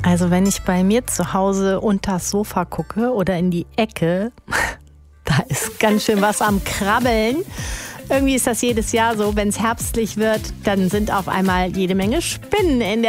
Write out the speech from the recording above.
Also wenn ich bei mir zu Hause unters Sofa gucke oder in die Ecke, da ist ganz schön was am Krabbeln. Irgendwie ist das jedes Jahr so, wenn es herbstlich wird, dann sind auf einmal jede Menge Spinnen in der